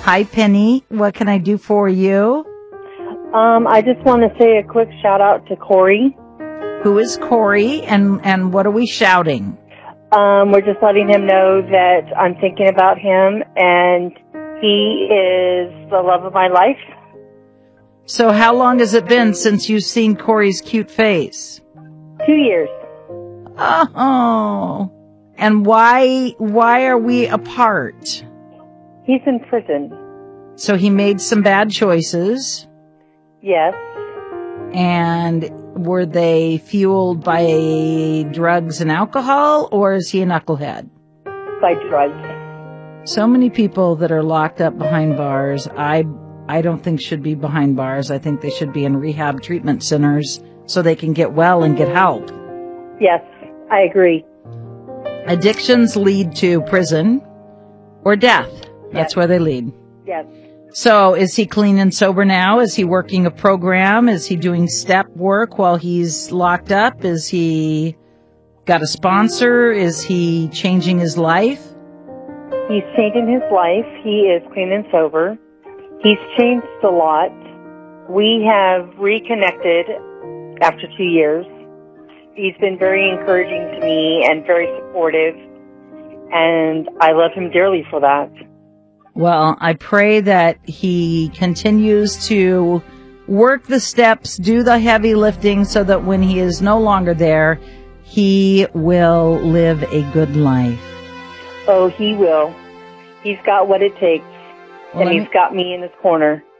Hi, Penny. What can I do for you? I just want to say a quick shout out to Corey. Who is Corey, and what are we shouting? We're just letting him know that I'm thinking about him, and he is the love of my life. So how long has it been since you've seen Corey's cute face? 2 years. Oh, and why are we apart? He's in prison. So he made some bad choices. Yes. And were they fueled by drugs and alcohol, or is he a knucklehead? By drugs. So many people that are locked up behind bars, I don't think should be behind bars. I think they should be in rehab treatment centers so they can get well and get help. Yes, I agree. Addictions lead to prison or death. That's where they lead. Yes. So is he clean and sober now? Is he working a program? Is he doing step work while he's locked up? Is he got a sponsor? Is he changing his life? He's changing his life. He is clean and sober. He's changed a lot. We have reconnected after 2 years. He's been very encouraging to me and very supportive, and I love him dearly for that. Well, I pray that he continues to work the steps, do the heavy lifting, so that when he is no longer there, he will live a good life. Oh, he will. He's got what it takes, and he's got me in his corner.